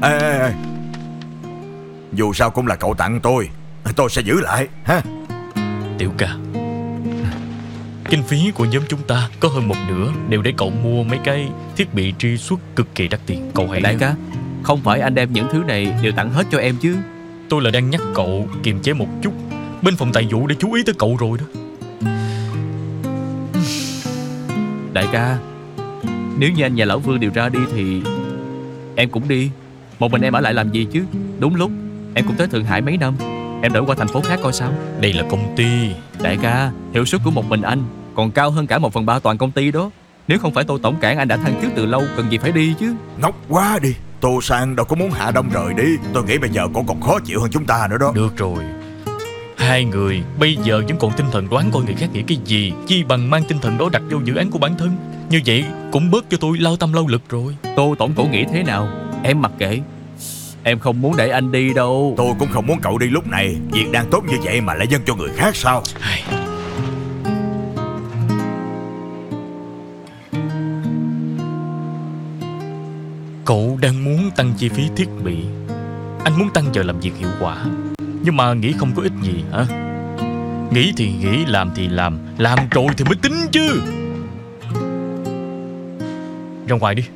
Ê, dù sao cũng là cậu tặng tôi sẽ giữ lại ha. Tiểu ca, kinh phí của nhóm chúng ta có hơn một nửa đều để cậu mua mấy cái thiết bị truy xuất cực kỳ đắt tiền. Cậu hãy Đại ca, không phải anh đem những thứ này đều tặng hết cho em chứ? Tôi là đang nhắc cậu kiềm chế một chút. Bên phòng tài vụ để chú ý tới cậu rồi đó. Đại ca, nếu như anh và Lão Vương điều ra đi thì em cũng đi. Một mình em ở lại làm gì chứ? Đúng lúc em cũng tới Thượng Hải mấy năm, em đổi qua thành phố khác coi sao. Đây là công ty. Đại ca, hiệu suất của một mình anh còn cao hơn cả 1/3 toàn công ty đó. Nếu không phải Tô tổng cảng, anh đã thăng chức từ lâu, cần gì phải đi chứ. Ngốc quá đi. Tô Sang đâu có muốn Hạ Đông rời đi. Tôi nghĩ bây giờ cô còn khó chịu hơn chúng ta nữa đó. Được rồi, hai người bây giờ vẫn còn tinh thần đoán coi người khác nghĩ cái gì, chi bằng mang tinh thần đó đặt vô dự án của bản thân. Như vậy cũng bớt cho tôi lao tâm lao lực rồi. Tô tổng cổ nghĩ thế nào em mặc kệ. Em không muốn để anh đi đâu. Tôi cũng không muốn cậu đi lúc này. Việc đang tốt như vậy mà lại dâng cho người khác sao? Cậu đang muốn tăng chi phí thiết bị, anh muốn tăng giờ làm việc hiệu quả, nhưng mà nghĩ không có ích gì hả? Nghĩ thì nghĩ, làm thì làm rồi thì mới tính chứ. Ra ngoài đi.